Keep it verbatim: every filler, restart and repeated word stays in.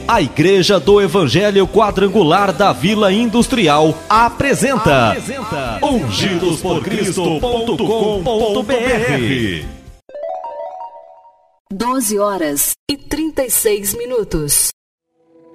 A Igreja do Evangelho Quadrangular da Vila Industrial apresenta, apresenta ungidos por cristo ponto com ponto b r. doze horas e trinta e seis minutos.